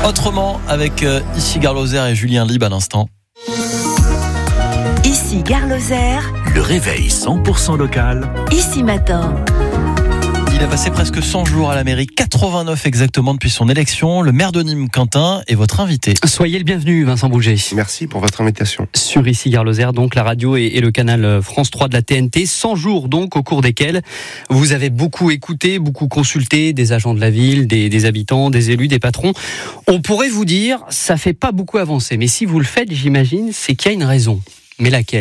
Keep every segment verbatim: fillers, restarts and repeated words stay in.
Autrement, avec euh, ici Gare Lozère et Julien Lieb à l'instant. Ici Gare Lozère, le réveil cent pour cent local. Ici Matin. Il a passé presque cent jours à la mairie, quatre-vingt-neuf exactement depuis son élection. Le maire de Nîmes, Quentin, est votre invité. Soyez le bienvenu, Vincent Bouget. Merci pour votre invitation. Sur Ici Gare Lozère, donc la radio et, et le canal France trois de la T N T. cent jours donc au cours desquels vous avez beaucoup écouté, beaucoup consulté des agents de la ville, des, des habitants, des élus, des patrons. On pourrait vous dire, ça fait pas beaucoup avancer. Mais si vous le faites, j'imagine, c'est qu'il y a une raison. Mais laquelle ?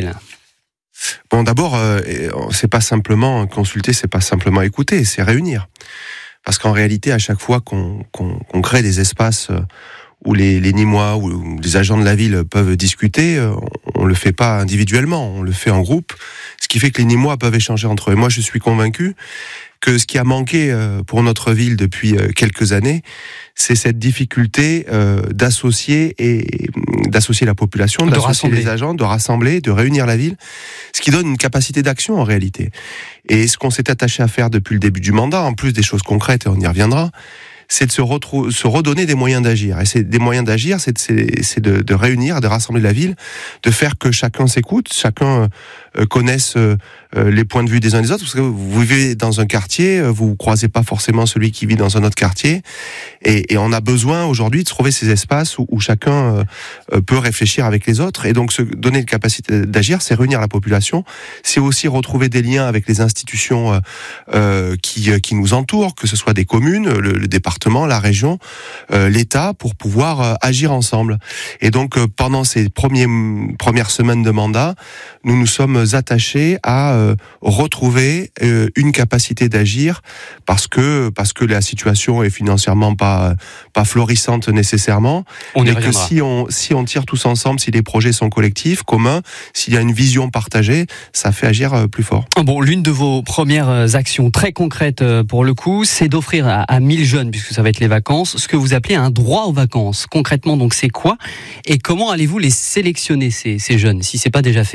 Bon, d'abord, euh, c'est pas simplement consulter, c'est pas simplement écouter, c'est réunir. Parce qu'en réalité, à chaque fois qu'on, qu'on, qu'on crée des espaces où les, les Nîmois ou les agents de la ville peuvent discuter, on le fait pas individuellement, on le fait en groupe, ce qui fait que les Nîmois peuvent échanger entre eux. Et moi, je suis convaincu que ce qui a manqué pour notre ville depuis quelques années, c'est cette difficulté d'associer et d'associer la population, de d'associer rassembler les agents, de rassembler, de réunir la ville, ce qui donne une capacité d'action en réalité. Et ce qu'on s'est attaché à faire depuis le début du mandat, en plus des choses concrètes, et on y reviendra, c'est de se, retrou- se redonner des moyens d'agir. Et c'est des moyens d'agir, c'est, de, c'est, c'est de, de réunir, de rassembler la ville, de faire que chacun s'écoute, chacun euh, connaisse euh, les points de vue des uns des autres. Parce que vous vivez dans un quartier, vous croisez pas forcément celui qui vit dans un autre quartier. Et, et on a besoin aujourd'hui de trouver ces espaces où, où chacun euh, peut réfléchir avec les autres. Et donc se donner une capacité d'agir, c'est réunir la population. C'est aussi retrouver des liens avec les institutions euh, euh, qui, qui nous entourent, que ce soit des communes, le, le département, la région, euh, l'État, pour pouvoir euh, agir ensemble. Et donc, euh, pendant ces premiers, premières semaines de mandat, nous nous sommes attachés à euh, retrouver euh, une capacité d'agir parce que parce que la situation est financièrement pas pas florissante nécessairement. On y mais que reviendra. si on si on tire tous ensemble, si les projets sont collectifs, communs, s'il y a une vision partagée, ça fait agir euh, plus fort. Bon, l'une de vos premières actions très concrètes pour le coup, c'est d'offrir à, à mille jeunes, puisque ça va être les vacances, ce que vous appelez un droit aux vacances. Concrètement, donc, c'est quoi ? Et comment allez-vous les sélectionner, ces, ces jeunes, si c'est pas déjà fait ?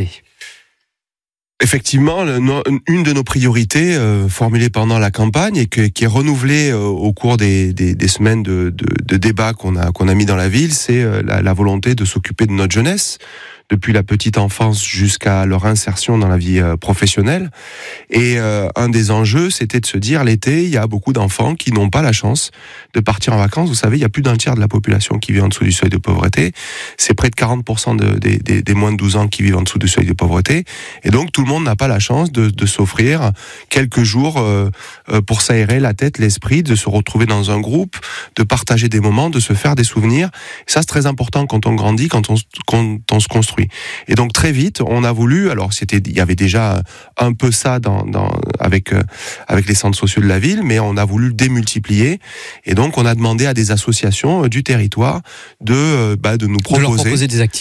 Effectivement, une de nos priorités euh, formulées pendant la campagne et que, qui est renouvelée euh, au cours des, des, des semaines de, de, de débats qu'on a, qu'on a mis dans la ville, c'est euh, la, la volonté de s'occuper de notre jeunesse, depuis la petite enfance jusqu'à leur insertion dans la vie euh, professionnelle. Et euh, un des enjeux, c'était de se dire, l'été, il y a beaucoup d'enfants qui n'ont pas la chance de partir en vacances. Vous savez, il y a plus d'un tiers de la population qui vit en dessous du seuil de pauvreté. C'est près de quarante pour cent de, des, des, des moins de douze ans qui vivent en dessous du seuil de pauvreté. Et donc, tout le monde n'a pas la chance de, de s'offrir quelques jours euh, pour s'aérer la tête, l'esprit, de se retrouver dans un groupe, de partager des moments, de se faire des souvenirs. Et ça, c'est très important quand on grandit, quand on, quand on se construit. Et donc très vite, on a voulu. Alors c'était, il y avait déjà un peu ça dans, dans avec euh, avec les centres sociaux de la ville, mais on a voulu le démultiplier. Et donc on a demandé à des associations du territoire de euh, bah, de nous proposer, de leur proposer des activités.